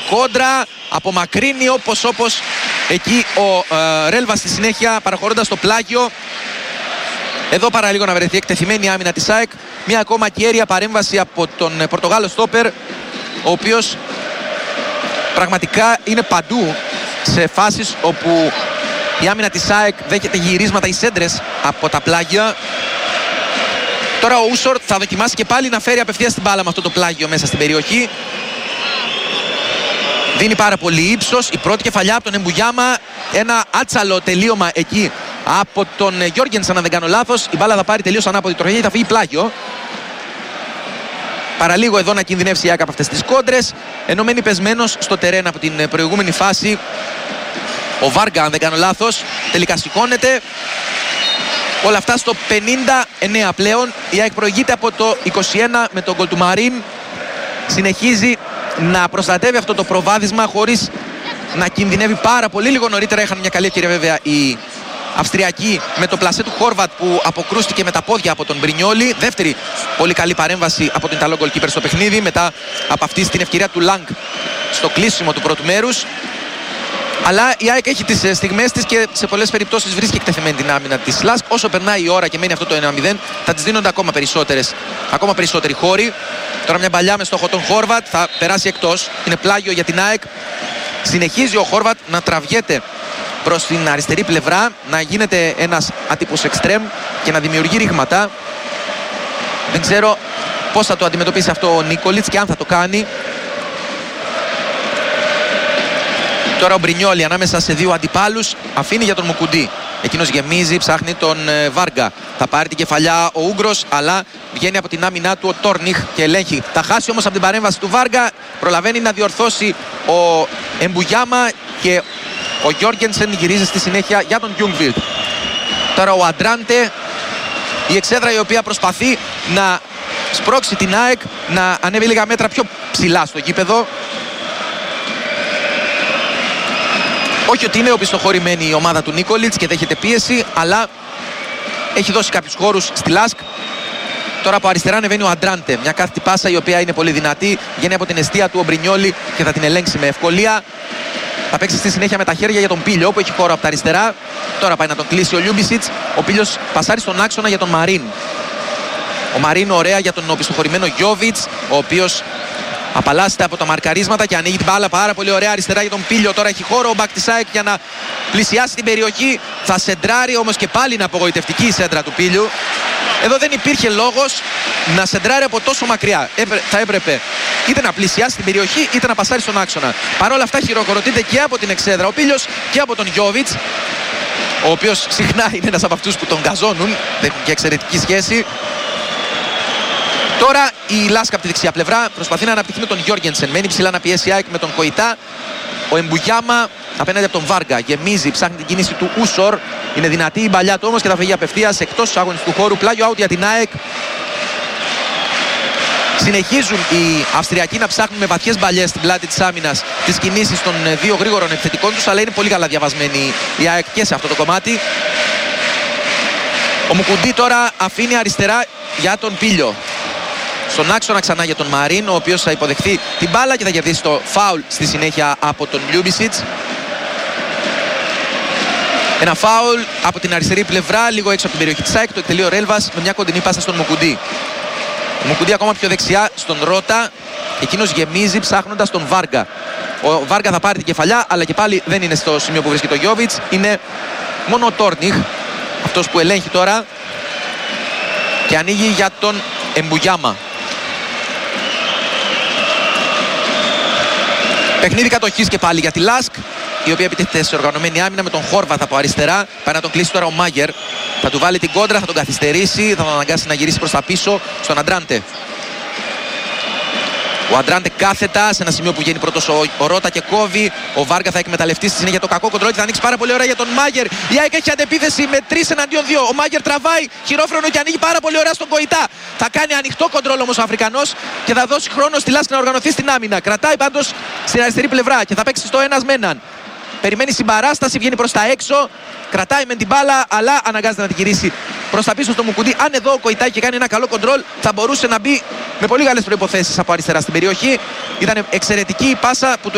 κόντρα, απομακρύνει όπως εκεί ο Ρέλβας στη συνέχεια παραχωρώντας το πλάγιο. Εδώ παραλίγο να βρεθεί εκτεθειμένη άμυνα της ΑΕΚ. Μια ακόμα κέρια παρέμβαση από τον Πορτογάλο στόπερ, ο οποίος πραγματικά είναι παντού σε φάσεις όπου η άμυνα της ΑΕΚ δέχεται γυρίσματα ή σέντρες από τα πλάγια. Τώρα ο Ούσορ θα δοκιμάσει και πάλι να φέρει απευθείας την μπάλα με αυτό το πλάγιο μέσα στην περιοχή. Δίνει πάρα πολύ ύψος. Η πρώτη κεφαλιά από τον Εμπουγιάμα. Ένα άτσαλο τελείωμα εκεί από τον Γιώργενσεν, αν δεν κάνω λάθος. Η μπάλα θα πάρει τελείως ανάποδη τροχιά και θα φύγει πλάγιο. Παραλίγο εδώ να κινδυνεύσει η ΑΕΚ από αυτές τις κόντρες. Ενώ μένει πεσμένος στο τερέν από την προηγούμενη φάση ο Βάργα, αν δεν κάνω λάθος. Τελικά σηκώνεται. Όλα αυτά στο 59 πλέον. Η ΑΕΚ προηγείται από το 21 με τον γκολ του Μαρίν. Συνεχίζει να προστατεύει αυτό το προβάδισμα χωρίς να κινδυνεύει πάρα πολύ. Λίγο νωρίτερα είχαν μια καλή ευκαιρία βέβαια οι Αυστριακοί με το πλασέ του Χόρβατ που αποκρούστηκε με τα πόδια από τον Μπρινιόλι. Δεύτερη πολύ καλή παρέμβαση από τον Ιταλό γκολκίπερ στο παιχνίδι, μετά από αυτή την ευκαιρία του Λάγκ στο κλείσιμο του πρώτου μέρους. Αλλά η ΑΕΚ έχει τις στιγμές της και σε πολλές περιπτώσεις βρίσκει εκτεθειμένη την άμυνα της ΛΑΣΚ. Όσο περνάει η ώρα και μένει αυτό το 1-0, θα της δίνονται ακόμα περισσότεροι χώροι. Τώρα μια παλιά με στόχο τον Χόρβατ, θα περάσει εκτός. Είναι πλάγιο για την ΑΕΚ. Συνεχίζει ο Χόρβατ να τραβιέται προς την αριστερή πλευρά, να γίνεται ένας άτυπος εξτρέμ και να δημιουργεί ρήγματα. Δεν ξέρω πώς θα το αντιμετωπίσει αυτό ο Νίκολιτς και αν θα το κάνει. Τώρα ο Μπρινιόλι ανάμεσα σε δύο αντιπάλους αφήνει για τον Μουκουντή. Εκείνος γεμίζει, ψάχνει τον Βάργα. Θα πάρει την κεφαλιά ο Ούγγρος, αλλά βγαίνει από την άμυνά του ο Τόρνιχ και ελέγχει. Θα χάσει όμως από την παρέμβαση του Βάργα. Προλαβαίνει να διορθώσει ο Εμπουγιάμα και ο Γιώργενσεν γυρίζει στη συνέχεια για τον Γιούγκβιλτ. Τώρα ο Αντράντε, η εξέδρα η οποία προσπαθεί να σπρώξει την ΑΕΚ να ανέβει λίγα μέτρα πιο ψηλά στο γήπεδο. Όχι ότι είναι οπισθοχωρημένη η ομάδα του Νίκολιτς και δέχεται πίεση, αλλά έχει δώσει κάποιους χώρους στη ΛΑΣΚ. Τώρα από αριστερά ανεβαίνει ο Αντράντε. Μια κάθετη πάσα η οποία είναι πολύ δυνατή. Βγαίνει από την εστία του ο Μπρινιόλι και θα την ελέγξει με ευκολία. Θα παίξει στη συνέχεια με τα χέρια για τον Πίλιο που έχει χώρο από τα αριστερά. Τώρα πάει να τον κλείσει ο Λιούμπισιτς. Ο Πίλιος πασάρει στον άξονα για τον Μαρίν. Ο Μαρίν ωραία για τον οπισθοχωρημένο Γιόβιτς, ο οποίος απαλλάσσεται από τα μαρκαρίσματα και ανοίγει την μπάλα πάρα πολύ ωραία αριστερά για τον Πίλιο. Τώρα έχει χώρο ο μπακ της ΑΕΚ για να πλησιάσει την περιοχή. Θα σεντράρει όμως και πάλι είναι απογοητευτική η σέντρα του Πίλιου. Εδώ δεν υπήρχε λόγος να σεντράρει από τόσο μακριά. Θα έπρεπε είτε να πλησιάσει την περιοχή είτε να πασάρει στον άξονα. Παρ' όλα αυτά χειροκροτείται και από την εξέδρα ο Πίλιος και από τον Γιόβιτς, ο οποίος συχνά είναι ένας από αυτούς που τον γκαζώνουν. Δεν έχουν και εξαιρετική σχέση. Τώρα η ΛΑΣΚ από τη δεξιά πλευρά προσπαθεί να αναπτυχθεί με τον Γιώργενσεν. Μένει ψηλά να πιέσει η ΑΕΚ με τον Κοϊτά. Ο Εμπουγιάμα απέναντι από τον Βάργα. Γεμίζει, ψάχνει την κίνηση του Ούσορ. Είναι δυνατή η μπαλιά του όμως και θα φύγει απευθείας εκτός του αγωνιστικού χώρου. Πλάγιο out για την ΑΕΚ. Συνεχίζουν οι Αυστριακοί να ψάχνουν με βαθιές μπαλιές στην πλάτη της άμυνας τις κινήσεις των δύο γρήγορων επιθετικών τους, αλλά είναι πολύ καλά διαβασμένη η ΑΕΚ και σε αυτό το κομμάτι. Ο Μουκουντή τώρα αφήνει αριστερά για τον Πίλιο. Στον άξονα ξανά για τον Μαρίν, ο οποίος θα υποδεχθεί την μπάλα και θα κερδίσει το φάουλ στη συνέχεια από τον Λιούμπισιτς. Ένα φάουλ από την αριστερή πλευρά, λίγο έξω από την περιοχή της ΑΕΚ. Το εκτελεί ο Ρέλβας με μια κοντινή πάσα στον Μουκουντή. Ο Μουκουντή ακόμα πιο δεξιά στον Ρώτα. Εκείνος γεμίζει ψάχνοντας τον Βάργα. Ο Βάργα θα πάρει την κεφαλιά, αλλά και πάλι δεν είναι στο σημείο που βρίσκεται ο Γιόβιτς. Είναι μόνο ο Τόρνιχ αυτός που ελέγχει τώρα και ανοίγει για τον Εμπουγιάμα. Παιχνίδι κατοχής και πάλι για τη ΛΑΣΚ, η οποία επιτίθεται σε οργανωμένη άμυνα με τον Χόρβαθ από αριστερά. Πάει να τον κλείσει τώρα ο Μάγερ. Θα του βάλει την κόντρα, θα τον καθυστερήσει, θα τον αναγκάσει να γυρίσει προς τα πίσω στον Αντράντε. Ο Αντράντε κάθετα σε ένα σημείο που βγαίνει πρώτος ο Ρώτα και κόβει. Ο Βάργα θα εκμεταλλευτεί στη συνέχεια το κακό κοντρόλ και θα ανοίξει πάρα πολύ ωραία για τον Μάγερ. Η ΑΕΚ έχει αντεπίθεση με 3 εναντίον 2. Ο Μάγερ τραβάει χειρόφρονο και ανοίγει πάρα πολύ ωραία στον Κοϊτά. Θα κάνει ανοιχτό κοντρόλ όμως ο Αφρικανός και θα δώσει χρόνο στη ΛΑΣΚ να οργανωθεί στην άμυνα. Κρατάει πάντως στην αριστερή πλευρά και θα παίξει στο ένας με έναν. Περιμένει συμπαράσταση, βγαίνει προς τα έξω. Κρατάει με την μπάλα, αλλά αναγκάζεται να την γυρίσει προς τα πίσω στο Μουκουντή. Αν εδώ ο Κοϊτά και κάνει ένα καλό κοντρόλ, θα μπορούσε να μπει με πολύ καλές προϋποθέσεις από αριστερά στην περιοχή. Ήταν εξαιρετική η πάσα που του